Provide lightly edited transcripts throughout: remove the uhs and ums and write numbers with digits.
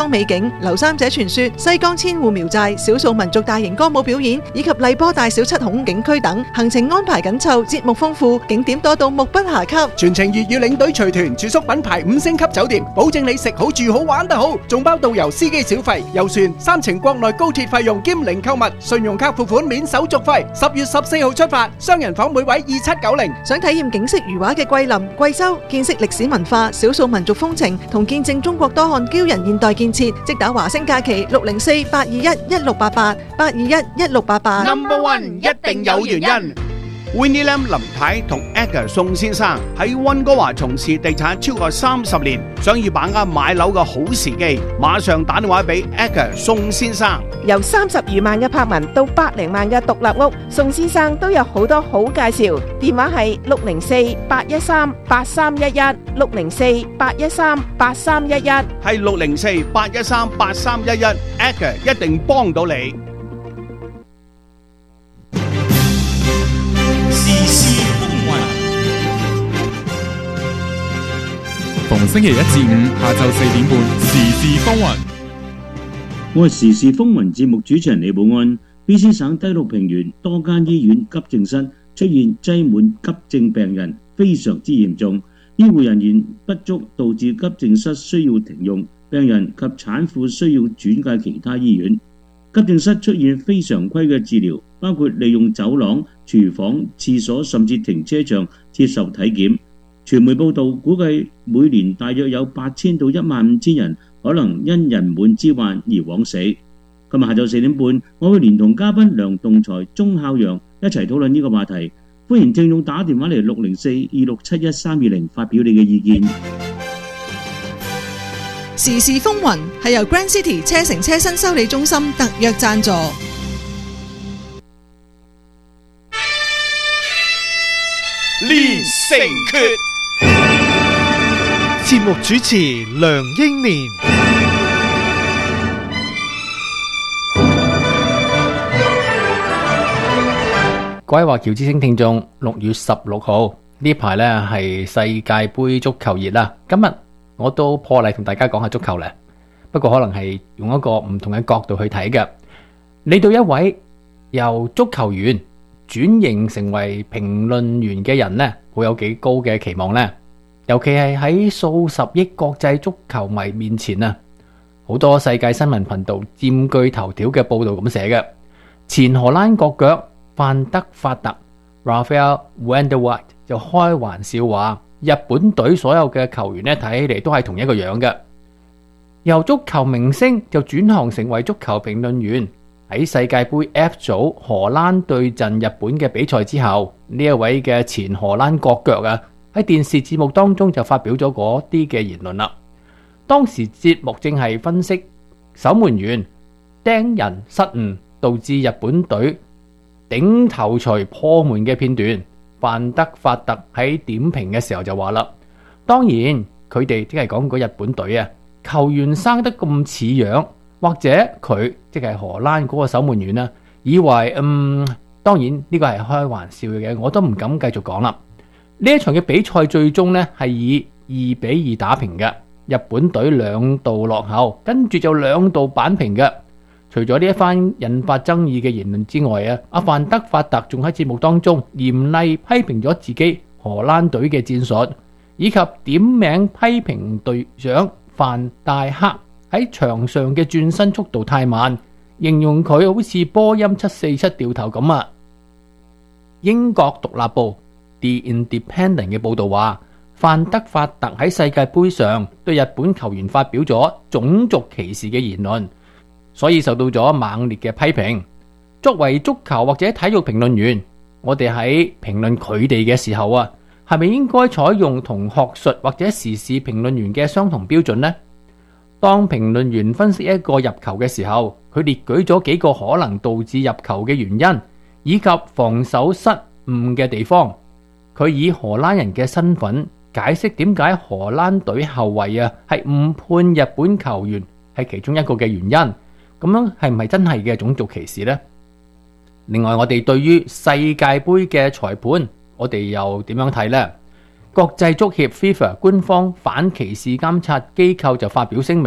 美景、劉三姐傳說、西江千戶苗寨、少數民族大型歌舞表演以及荔波大小七孔景區等，行程安排緊湊，節目豐富，景點多到目不暇給。 全程粵語領隊隨團，住宿品牌5星級酒店，保證你食好住好玩得好，仲包導遊司機小費、遊船、3程國內高鐵費用兼零購物，信用卡付款免手續費。10月14號出發，雙人房每位2790。 想體驗景色如畫嘅桂林、貴州，見識歷史文化、少數民族風情，同見證中國多項驕人現代建設，即打華星假期604-821-1688，821-1688。 Number One 一定有原因。Winnie Lam 林太同 Edgar 宋先生喺溫哥華從事地產超過30年，想要把握買樓嘅好時機，馬上打電話俾 Edgar 宋先生。 由30餘萬嘅柏文到百零萬嘅獨立屋，宋先生都有好多好介紹。電話係604-813-8311 604-813-8311， 係604-813-8311 Edgar 一定幫到你。 逢星期一至五下晝4點半，時事風雲。 我係時事風雲節目主持人李寶安。BC 省低陸平原多間醫院急症室出現擠滿急症病人，非常之嚴重，醫護人員不足導致急症室需要停用，病人及產婦需要轉介其他醫院。急症室出現非常規嘅治療，包括利用走廊、廚房、廁所甚至停車場接受體檢。傳媒報道，估計每年大約有8000到15000人可能因人滿之患而枉死。今日下晝4點半，我會連同嘉賓梁棟才、鐘孝陽一齊討論呢個話題。歡迎聽眾打電話嚟604-267-1320發表你嘅意見。 時事風雲係由 Grand City 車城車新修理中心特約贊助。 連城訣，節目主持梁英年。 各位華僑之聲聽眾，6月16號呢排呢係世界盃足球熱啦。今日我都破例同大家講下足球咧，不過可能係用一個唔同嘅角度去睇嘅。你對一位由足球員轉型成為評論員嘅人呢，會有幾高嘅期望呢？尤其係喺數十億國際足球迷面前啊，好多世界新聞頻道佔據頭條嘅報道咁寫嘅。前荷蘭國腳范德法特 Rafael van der Vaart 就開玩笑話，日本隊所有嘅球員呢，睇起嚟都係同一個樣嘅。由足球明星就轉行成為足球評論員。喺世界盃 F 組荷蘭對陣日本嘅比賽之後，呢一位嘅前荷蘭國腳啊，喺電視節目當中就發表咗嗰啲嘅言論啦。當時節目正係分析守門員盯人失誤導致日本隊頂頭錘破門嘅片段，范德法特喺點評嘅時候就話啦，當然佢哋即係講嗰日本隊啊，球員生得咁似樣，或者佢即係荷蘭嗰個守門員啊，以為當然呢個係開玩笑嘅，我都唔敢繼續講啦。呢一場嘅比賽最終呢係以2-2打平嘅，日本隊2度落後，跟住就2度扳平嘅。除咗呢一番引發爭議嘅言論之外啊，阿范德法特仲喺節目當中嚴厲批評咗自己荷蘭隊嘅戰術，以及點名批評隊長范戴克喺場上嘅轉身速度太慢，形容佢好似波音747掉頭咁啊。英國獨立報 The Independent 嘅報道話，范德法特喺世界盃上對日本球員發表咗種族歧視嘅言論，所以受到咗猛烈嘅批評。作為足球或者體育評論員，我哋喺評論佢哋嘅時候啊，係咪應該採用同學術或者時事評論員嘅相同標準呢？當評論員分析一個入球嘅時候，佢列舉咗幾個可能導致入球嘅原因，以及防守失誤嘅地方。佢以荷蘭人嘅身份解釋點解荷蘭隊後衛啊係誤判日本球員係其中一個嘅原因。咁樣係唔係真係嘅種族歧視呢？另外，我哋對於世界盃嘅裁判，我哋又點樣睇呢？國際足協 FIFA 官方反歧視監察機構就發表聲明，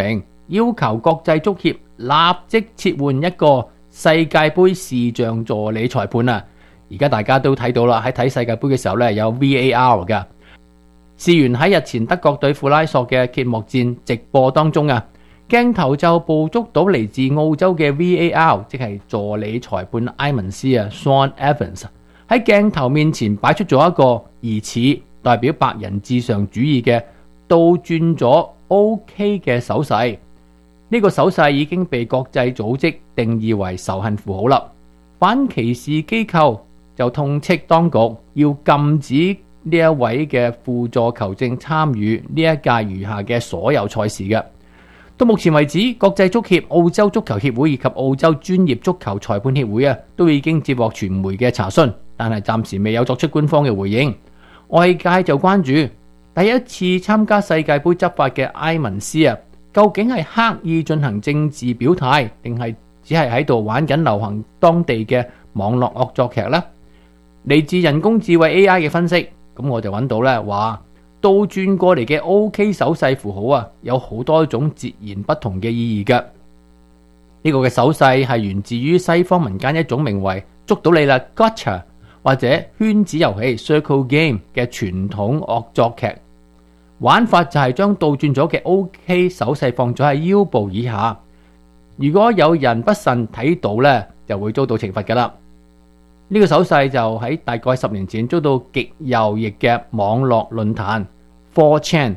要求國際足協立即撤換一個世界盃視像助理裁判啊！而家大家都睇到啦，喺睇世界盃嘅時候呢，有 VAR 噶。事源喺日前德國對庫拉索嘅揭幕戰直播當中啊，鏡頭就捕捉到嚟自澳洲嘅 VAR， 即係助理裁判埃文斯啊 Sean Evans 喺鏡頭面前擺出咗一個疑似代表白人至上主義嘅倒轉咗 OK 嘅手勢。呢個手勢已經被國際組織定義為仇恨符號啦。反歧視機構就痛斥當局要禁止呢一位嘅輔助球證參與呢一屆餘下嘅所有賽事嘅。到目前為止，國際足協、澳洲足球協會以及澳洲專業足球裁判協會啊，都已經接獲傳媒嘅查詢，但係暫時未有作出官方嘅回應。外界就關注第一次參加世界盃執法嘅埃文斯啊，究竟係刻意進行政治表態，定係只係喺度玩緊流行當地嘅網絡惡作劇呢？嚟自人工智慧 AI 嘅分析，咁我就揾到呢話倒轉過嚟嘅 OK 手勢符號啊，有好多種截然不同嘅意義嘅。呢個嘅手勢係源自於西方民間一種名為捉到你啦 Gotcha 或者圈子遊戲 Circle Game 嘅傳統惡作劇。玩法就係將倒轉咗嘅 OK 手勢放咗喺腰部以下，如果有人不慎睇到呢，就會遭到懲罰噶啦。呢個手勢就喺大概10年前遭到極右翼嘅網絡論壇 4chan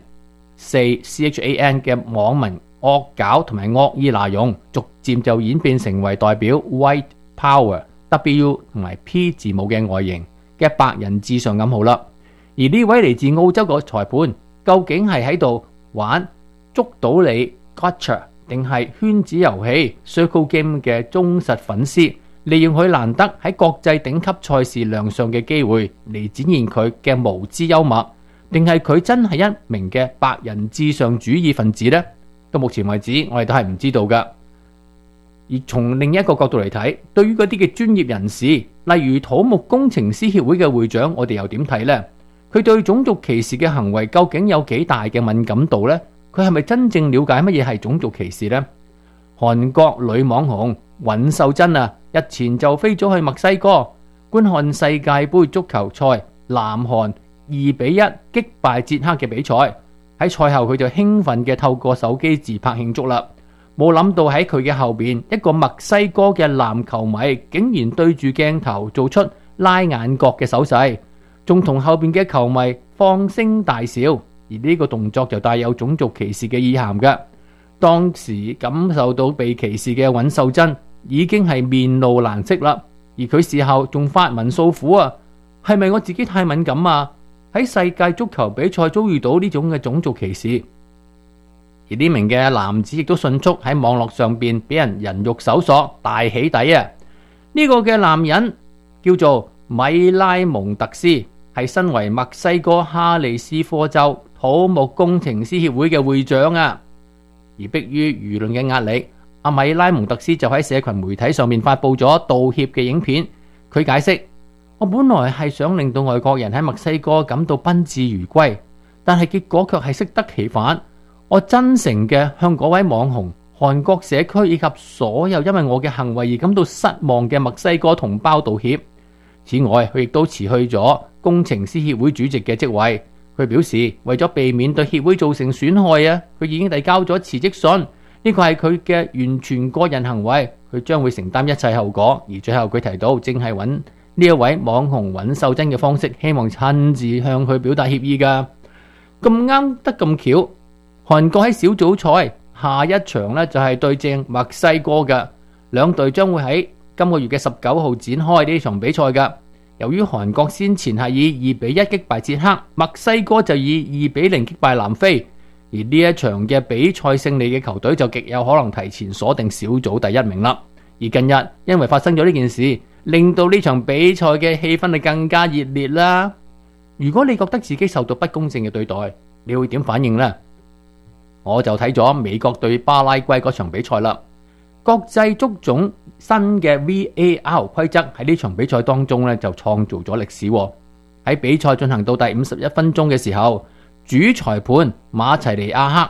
4CHAN 嘅網民惡搞同埋惡意拿用，逐漸就演變成為代表 White Power W 同埋 P 字母嘅外形嘅白人至上暗號啦。而呢位嚟自澳洲個裁判，究竟係喺度玩捉到你 Gotcha 定係圈子遊戲 Circle Game 嘅忠實粉絲，利用佢難得喺國際頂級賽事亮相嘅機會嚟展現佢嘅無知幽默，定係佢真係一名嘅白人至上主義分子呢？到目前為止，我哋都係唔知道噶。而從另一個角度嚟睇，對於嗰啲嘅專業人士，例如土木工程師協會嘅會長，我哋又點睇呢？佢對種族歧視嘅行為究竟有幾大嘅敏感度呢？佢係咪真正了解乜嘢係種族歧視呢？韓國女網紅尹秀珍啊，日前就飛咗去墨西哥觀看世界盃足球賽，南韓2-1擊敗捷克嘅比賽。喺賽後佢就興奮嘅透過手機自拍慶祝啦。冇諗到喺佢嘅後邊，一個墨西哥嘅籃球迷竟然對住鏡頭做出拉眼角嘅手勢，仲同後邊嘅球迷放聲大笑，而呢個動作就帶有種族歧視嘅意涵嘅。當時感受到被歧視嘅尹秀珍已經係面露難色啦，而佢事後仲發文訴苦啊，係咪我自己太敏感啊？喺世界足球比賽遭遇到呢種嘅種族歧視，而呢名嘅男子亦都迅速喺網絡上邊俾人肉搜索大起底啊！呢個嘅男人叫做米拉蒙特斯，係身為墨西哥哈利斯科州土木工程師協會嘅會長啊！而迫於輿論嘅壓力，阿米拉蒙特斯就喺社群媒體上面發佈咗道歉嘅影片。佢解釋：我本來係想令到外國人喺墨西哥感到賓至如歸，但係結果卻係適得其反。我真誠嘅向嗰位網紅、韓國社區以及所有因為我嘅行為而感到失望嘅墨西哥同胞道歉。此外，佢亦都辭去咗工程師協會主席嘅職位。佢表示，為咗避免對協會造成損害啊，佢已經遞交咗辭職信。呢個係佢嘅完全個人行為，佢將會承擔一切後果。而最後佢提到，正係揾呢一位網紅尹秀珍嘅方式，希望親自向佢表達歉意噶。咁啱得咁巧，韓國喺小組賽下一場呢就係對正墨西哥嘅，兩隊將會喺今個月嘅19號展開呢場比賽噶。由於韓國先前係以2-1擊敗捷克，墨西哥就以2-0擊敗南非，而呢一場嘅比賽勝利嘅球隊就極有可能提前鎖定小組第1名啦。而近日因為發生咗呢件事，令到呢場比賽嘅氣氛係更加熱烈啦。如果你覺得自己受到不公正嘅對待，你會點反應呢？我就睇咗美國對巴拉圭嗰場比賽啦。國際足總新嘅 VAR 規則喺呢場比賽當中就創造咗歷史。喺比賽進行到第51分鐘嘅時候，主裁判馬齊尼亞克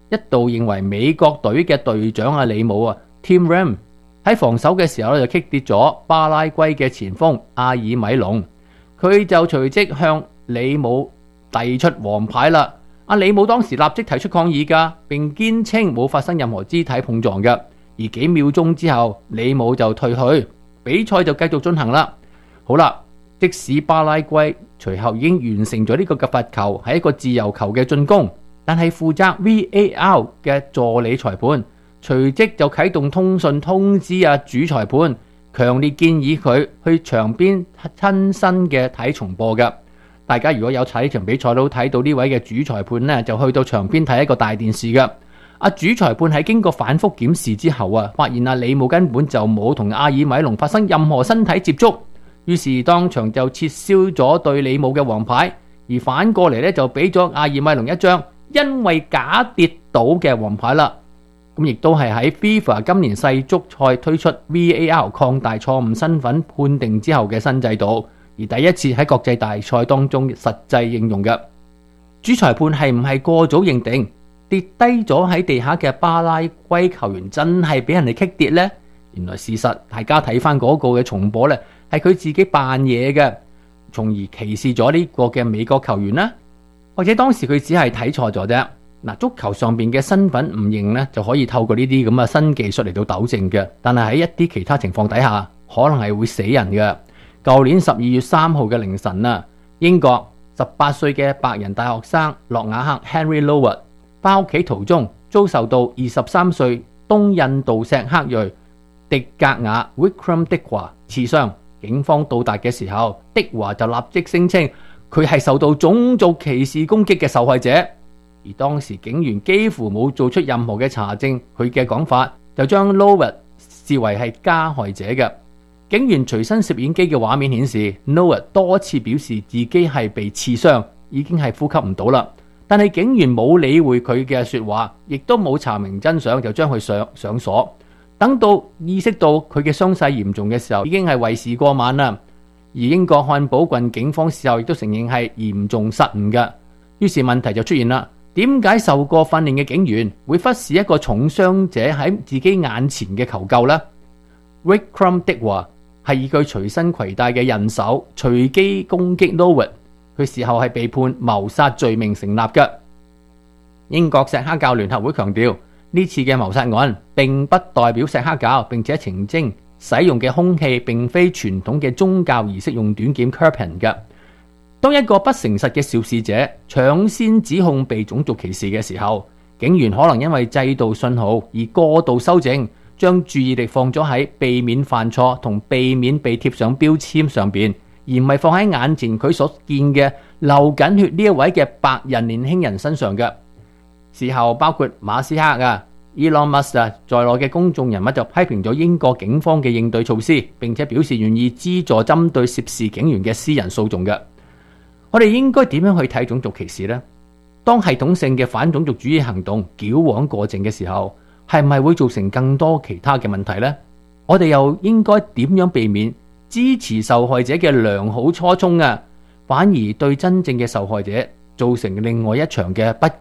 一度認為美國隊嘅隊長李姆Tim Ream 喺防守嘅時候就擊跌咗巴拉圭嘅前鋒阿爾米隆，佢就隨即向李姆遞出黃牌啦。阿李姆當時立即提出抗議㗎，並堅稱冇發生任何肢體碰撞嘅。而幾秒鐘之後，李姆就退去，比賽就繼續進行啦。好啦，即使巴拉圭隨後已經完成咗呢個嘅罰球，係一個自由球嘅進攻，但係負責 VAR 嘅助理裁判隨即就啟動通訊通知主裁判，強烈建議佢去場邊親身嘅睇重播嘅。大家如果有睇呢場比賽都睇到呢位嘅主裁判呢，就去到場邊睇一個大電視嘅。主裁判喺經過反覆檢視之後發現李姆根本就冇同阿爾米隆發生任何身體接觸，於是當場就撤銷咗對李姆嘅黃牌，而反過嚟呢，就俾咗阿爾米隆一張因為假跌倒嘅黃牌啦。咁亦都係喺 FIFA 今年世足賽推出 VAR 擴大錯誤身份判定之後嘅新制度，而第一次喺國際大賽當中實際應用嘅。主裁判係唔係過早認定跌低咗喺地下嘅巴拉圭球員真係俾人哋擊跌呢？原來事實大家睇翻嗰個嘅重播呢，係佢自己扮嘢嘅，從而歧視咗呢個嘅美國球員啦。或者當時佢只係睇錯咗啫。足球上邊嘅身份唔認呢，就可以透過呢啲咁嘅新技術嚟到糾正嘅，但係喺一啲其他情況底下，可能係會死人嘅。舊年12月3號嘅凌晨英國18歲嘅白人大學生諾瓦克 Henry Lower 翻屋企途中遭受到23歲東印度錫克裔迪格瓦 Vikram Dikwa 刺傷。警方到達嘅時候，迪華就立即聲稱佢係受到種族歧視攻擊嘅受害者。而當時警員幾乎冇做出任何嘅查證，佢嘅講法就將 Lower 視為係加害者嘅。警員隨身攝影機嘅畫面顯示 Lower 多次表示自己係被刺傷，已經係呼吸唔到啦。但係警員冇理會佢嘅說話，亦都冇查明真相，就將佢上鎖。等到意識到佢嘅傷勢嚴重嘅時候，已經係為時過晚啦。而英國漢堡郡警方事後亦都承認係嚴重失誤嘅。於是問題就出現啦。點解受過訓練嘅警員會忽視一個重傷者喺自己眼前嘅求救呢？ Vikram Dikwa 係以佢隨身攜帶嘅人手隨機攻擊 Lower， 佢事後係被判謀殺罪名成立嘅。英國錫克教聯合會強調，呢次嘅謀殺案並不代表錫克教，並且澄清使用嘅兇器並非傳統嘅宗教儀式用短劍 Kirpan 嘅。當一個不誠實嘅肇事者搶先指控被種族歧視嘅時候，警員可能因為制度信號而過度修正，將注意力放咗喺避免犯錯同避免被貼上標籤上邊，而唔係放喺眼前佢所見嘅流緊血呢一位嘅白人年輕人身上嘅。事後包括馬斯克Elon Musk 在內嘅公眾人物就批評咗英國警方嘅應對措施，並且表示願意資助針對涉事警員嘅私人訴訟嘅。我哋應該點樣去睇種族歧視呢？當系統性嘅反種族主義行動矯枉過正嘅時候，係咪會造成更多其他嘅問題呢？我哋又應該點樣避免支持受害者嘅良好初衷反而對真正嘅受害者造成另外一場嘅不